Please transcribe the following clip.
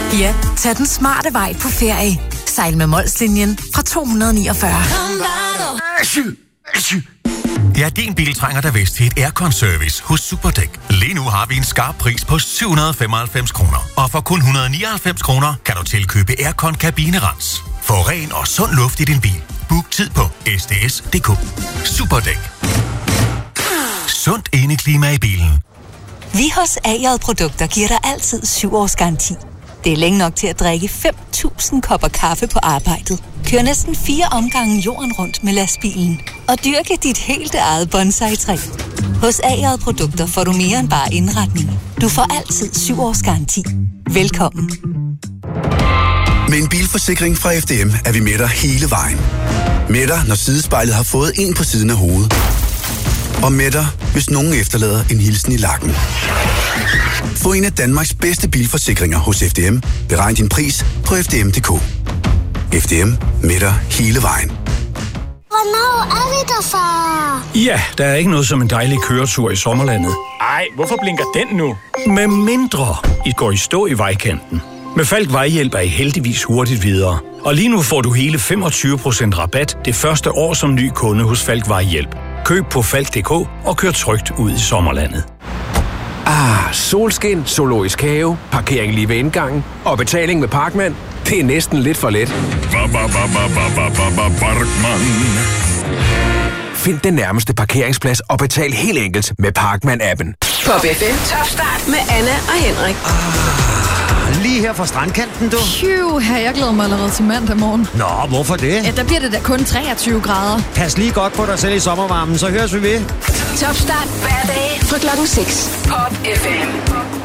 Ja, tag den smarte vej på ferie. Sejl med Molslinjen fra 249. Ja, din bil trænger da vist til et aircon-service hos Superdæk. Lige nu har vi en skarp pris på 795 kroner. Og for kun 199 kroner kan du tilkøbe aircon-kabinerens. Få ren og sund luft i din bil. Book tid på sds.dk. Superdæk. Sundt indeklima i bilen. Vi hos A.J. Produkter giver dig altid 7 års garanti. Det er længe nok til at drikke 5.000 kopper kaffe på arbejdet. Kør næsten 4 omgange jorden rundt med lastbilen. Og dyrke dit helt eget bonsai-træ. Hos A.J. Produkter får du mere end bare indretning. Du får altid 7 års garanti. Velkommen. Med en bilforsikring fra FDM er vi med dig hele vejen. Med dig, når sidespejlet har fået en på siden af hovedet. Og med dig, hvis nogen efterlader en hilsen i lakken. Få en af Danmarks bedste bilforsikringer hos FDM. Beregn din pris på FDM.dk. FDM med dig hele vejen. Hvornår er vi der, far? Ja, der er ikke noget som en dejlig køretur i sommerlandet. Ej, hvorfor blinker den nu? Med mindre I går i stå i vejkanten. Med Falk Vejhjælp er I heldigvis hurtigt videre. Og lige nu får du hele 25% rabat det første år som ny kunde hos Falk Vejhjælp. Køb på Falk.dk og kør trygt ud i sommerlandet. Solskin, zoologisk have, parkering lige ved indgangen og betaling med Parkman. Det er næsten lidt for let. Find den nærmeste parkeringsplads og betal helt enkelt med Parkman-appen. Pop FM Topstart med Anna og Henrik. Lige her fra strandkanten, du. Jeg glæder mig allerede til mandag morgen. Nå, hvorfor det? Ja, der bliver det da kun 23 grader. Pas lige godt på dig selv i sommervarmen, så høres vi ved. Topstart hver dag fra klokken 6. Pop FM.